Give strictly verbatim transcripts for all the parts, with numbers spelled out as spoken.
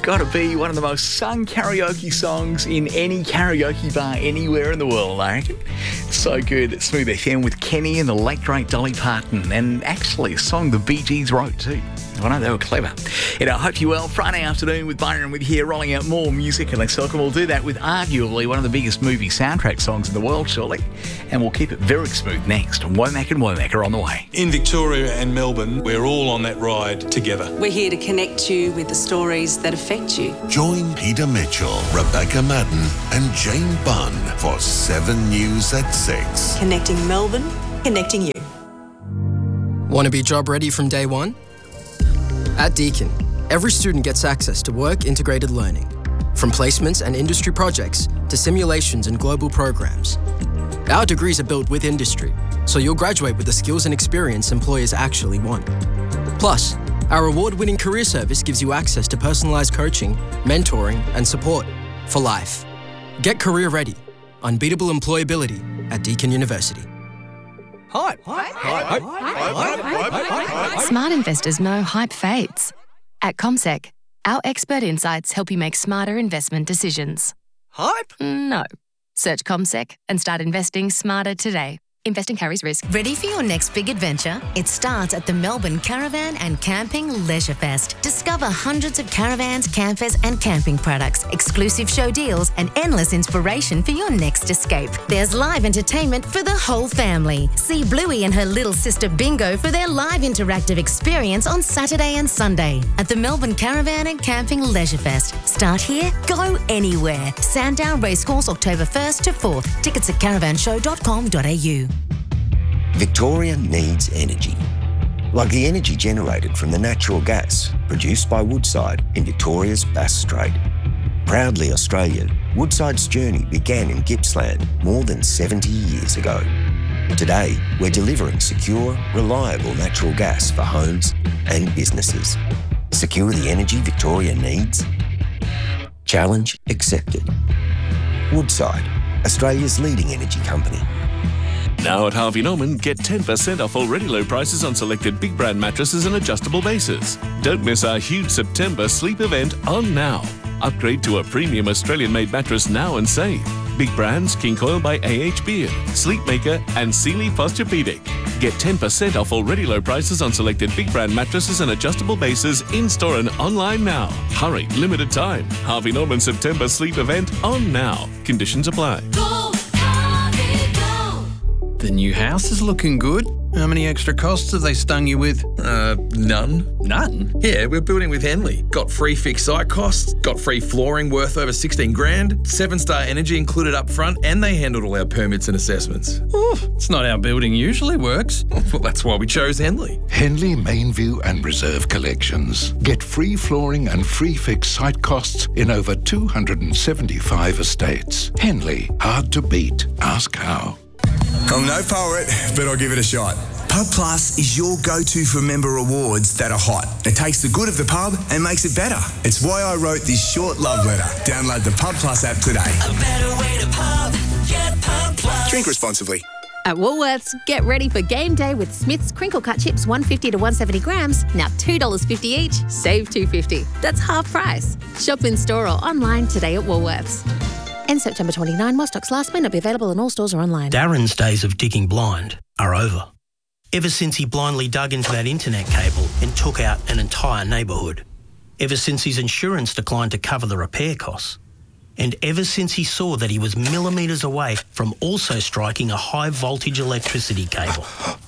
got to be one of the most sung karaoke songs in any karaoke bar anywhere in the world, I reckon. So good. Smooth F M with Kenny and the late great Dolly Parton, and actually a song the Bee Gees wrote too. I know, they were clever. And I hope you well. Friday afternoon with Byron with here, rolling out more music, and let's welcome. We'll do that with arguably one of the biggest movie soundtrack songs in the world, surely. And we'll keep it very smooth next. Womack and Womack are on the way. In Victoria and Melbourne, we're all on that ride together. We're here to connect you with the stories that affect you. Join Peter Mitchell, Rebecca Madden and Jane Bunn for seven News at six. Connecting Melbourne, connecting you. Want to be job ready from day one? At Deakin, every student gets access to work-integrated learning, from placements and industry projects to simulations and global programs. Our degrees are built with industry, so you'll graduate with the skills and experience employers actually want. Plus, our award-winning career service gives you access to personalised coaching, mentoring and support for life. Get career ready. Unbeatable employability at Deakin University. Hype. Hype. Hype. Hype. Smart investors know hype fades. At CommSec, our expert insights help you make smarter investment decisions. Hype? No. Search CommSec and start investing smarter today. Investing carries risk. Ready for your next big adventure? It starts at the Melbourne Caravan and Camping Leisure Fest. Discover hundreds of caravans, campers and camping products, exclusive show deals and endless inspiration for your next escape. There's live entertainment for the whole family. See Bluey and her little sister Bingo for their live interactive experience on Saturday and Sunday at the Melbourne Caravan and Camping Leisure Fest. Start here, go anywhere. Sandown Racecourse, October first to fourth. Tickets at caravan show dot com dot a u. Victoria needs energy, like the energy generated from the natural gas produced by Woodside in Victoria's Bass Strait. Proudly Australian, Woodside's journey began in Gippsland more than seventy years ago. Today, we're delivering secure, reliable natural gas for homes and businesses. Secure the energy Victoria needs? Challenge accepted. Woodside, Australia's leading energy company. Now at Harvey Norman, get ten percent off already low prices on selected big brand mattresses and adjustable bases. Don't miss our huge September sleep event on now. Upgrade to a premium Australian-made mattress now and save. Big brands King Coil by A H Beard, Sleepmaker and Sealy Posturepedic. Get ten percent off already low prices on selected big brand mattresses and adjustable bases in-store and online now. Hurry, limited time. Harvey Norman September sleep event on now. Conditions apply. Go, Harvey, go. The new house is looking good. How many extra costs have they stung you with? Uh, none. None? Yeah, we're building with Henley. Got free fixed site costs, got free flooring worth over sixteen grand, seven-star energy included up front, and they handled all our permits and assessments. Oh, it's not how building usually works. Well, that's why we chose Henley. Henley Mainview and Reserve Collections. Get free flooring and free fixed site costs in over two hundred seventy-five estates. Henley, hard to beat. Ask how. I'm no poet, but I'll give it a shot. Pub Plus is your go-to for member awards that are hot. It takes the good of the pub and makes it better. It's why I wrote this short love letter. Download the Pub Plus app today. A better way to pub. Get Pub Plus. Drink responsibly. At Woolworths, get ready for game day with Smith's Crinkle Cut Chips one fifty to one seventy grams, now two dollars fifty each, save two fifty. That's half price. Shop in store or online today at Woolworths. End September twenty-ninth, while stocks last may not be available in all stores or online. Darren's days of digging blind are over. Ever since he blindly dug into that internet cable and took out an entire neighbourhood. Ever since his insurance declined to cover the repair costs. And ever since he saw that he was millimetres away from also striking a high voltage electricity cable.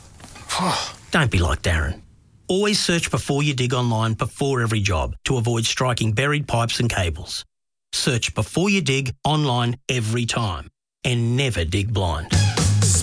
Don't be like Darren. Always search before you dig online before every job to avoid striking buried pipes and cables. Search before you dig online every time and never dig blind.